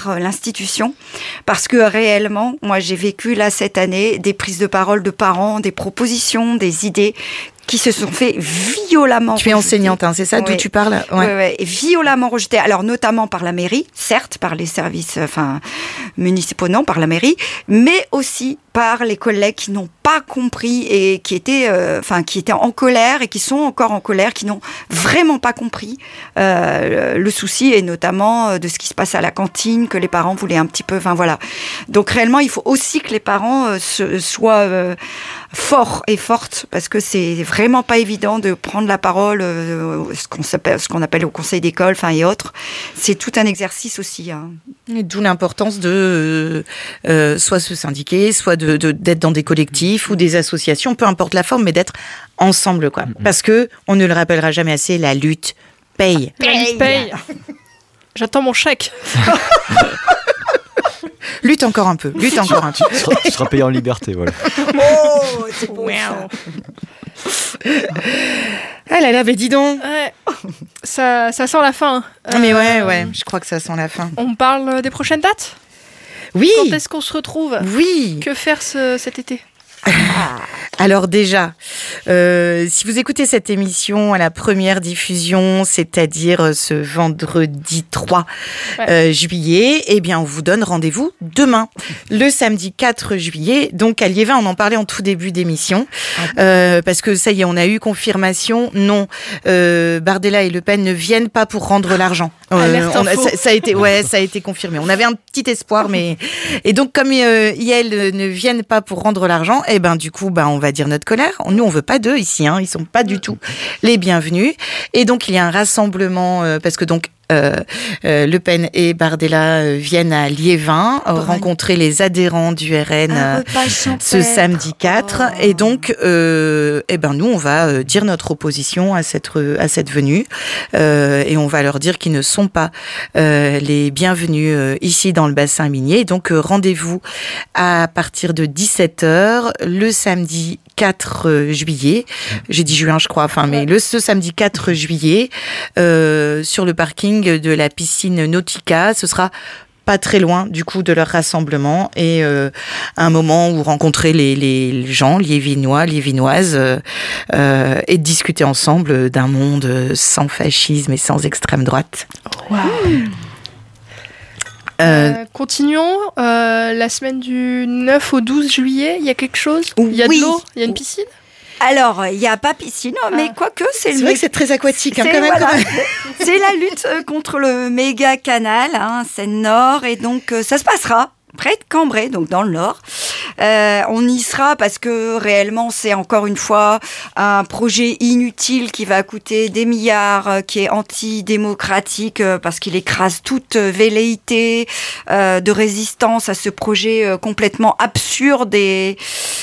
par l'institution, parce que réellement, moi j'ai vécu là cette année des prises de parole de parents, des propositions, des idées qui se sont fait violemment rejetées. Tu es enseignante, hein, c'est ça d'où tu parles? Ouais, violemment rejetées. Alors notamment par la mairie, certes, par les services municipaux, non, par la mairie, mais aussi par les collègues qui n'ont pas compris et qui étaient en colère et qui sont encore en colère, qui n'ont vraiment pas compris le souci, et notamment de ce qui se passe à la cantine, que les parents voulaient un petit peu... Enfin voilà. Donc réellement, il faut aussi que les parents soient forts et fortes, parce que c'est vraiment pas évident de prendre la parole, ce qu'on appelle au conseil d'école, et autres. C'est tout un exercice aussi. Hein. Et d'où l'importance de soit se syndiquer, soit d'être dans des collectifs ou des associations, peu importe la forme, mais d'être ensemble, quoi. Parce que, on ne le rappellera jamais assez, la lutte paye. Paye. J'attends mon chèque. Lutte encore un peu. Tu seras payé en liberté, voilà. Oh, c'est beau ça. Ah là là, mais dis donc. Ouais. Ça sent la fin. Mais ouais, je crois que ça sent la fin. On parle des prochaines dates ? Oui. Quand est-ce qu'on se retrouve ? Oui. Que faire cet été ? Alors déjà, si vous écoutez cette émission à la première diffusion, c'est-à-dire ce vendredi 3 juillet, eh bien on vous donne rendez-vous demain, le samedi 4 juillet, donc à Liévin. On en parlait en tout début d'émission, parce que ça y est, on a eu confirmation, non, Bardella et Le Pen ne viennent pas pour rendre l'argent. Ça a été confirmé. On avait un petit espoir, mais... Et donc comme ils ne viennent pas pour rendre l'argent, eh ben du coup, on va dire notre colère. Nous, on veut pas d'eux ici, hein. Ils sont pas du tout les bienvenus. Et donc, il y a un rassemblement, parce que donc, Le Pen et Bardella viennent à Liévin rencontrer les adhérents du RN ce samedi 4. Et donc, nous, on va dire notre opposition à cette venue. Et on va leur dire qu'ils ne sont pas les bienvenus ici dans le bassin minier. Donc, rendez-vous à partir de 17h le samedi 4 juillet. J'ai dit juin, je crois. Mais ce samedi 4 juillet, sur le parking de la piscine Nautica. Ce sera pas très loin du coup de leur rassemblement, et un moment où rencontrer les gens liévinois, liévinoises, et discuter ensemble d'un monde sans fascisme et sans extrême droite. Wow. Continuons. La semaine du 9 au 12 juillet, il y a quelque chose ? Il y a de l'eau ? Il y a une piscine ? Alors, il n'y a pas piscine, mais quoique c'est vrai que c'est très aquatique, quand même. C'est la lutte contre le méga canal, Seine-Nord, et donc ça se passera près de Cambrai, donc dans le Nord. On y sera parce que réellement, c'est encore une fois un projet inutile qui va coûter des milliards, qui est antidémocratique parce qu'il écrase toute velléité de résistance à ce projet complètement absurde et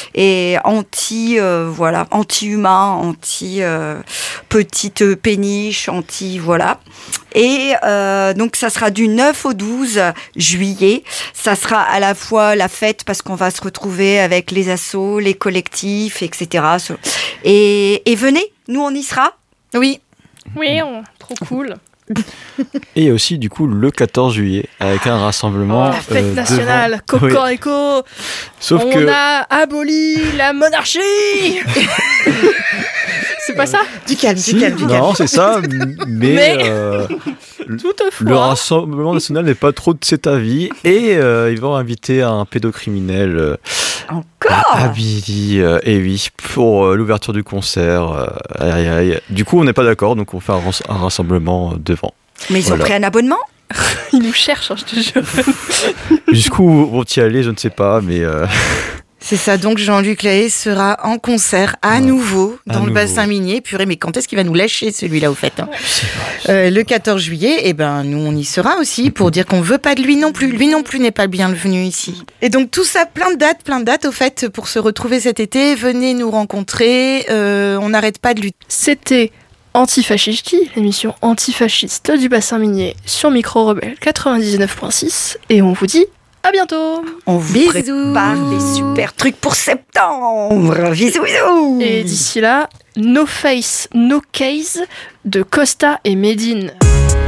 anti-humain, anti-petite péniche, anti-voilà. Et donc, ça sera du 9 au 12 juillet. Ça sera à la fois la fête parce qu'on va se retrouver avec les assos, les collectifs, etc. Et venez, nous, on y sera. Oui. Oui, trop cool. Et aussi, du coup, le 14 juillet, avec un rassemblement... la fête nationale, Cocorico. Sauf on a aboli la monarchie. C'est pas ça ? Du calme. Non, c'est ça, mais toutefois, le Rassemblement national n'est pas trop de cet avis, et ils vont inviter un pédocriminel à Billy, et oui, pour l'ouverture du concert. Du coup, on n'est pas d'accord, donc on fait un rassemblement devant. Mais ils ont pris un abonnement ? Ils nous cherchent, je te jure. Jusqu'où vont-ils aller, je ne sais pas, mais... C'est ça, donc Jean-Luc Lahaye sera en concert à nouveau dans le bassin minier. Purée, mais quand est-ce qu'il va nous lâcher celui-là au fait, C'est vrai. Le 14 juillet, nous on y sera aussi pour dire qu'on veut pas de lui non plus. Lui non plus n'est pas le bienvenu ici. Et donc tout ça, plein de dates au fait pour se retrouver cet été. Venez nous rencontrer, on n'arrête pas de lutter. C'était Antifascisti, l'émission antifasciste du bassin minier sur Micro Rebelle 99.6, et on vous dit à bientôt. On vous prépare des super trucs pour septembre. Bisous. Et d'ici là, No Face, No Case de Costa et Medine.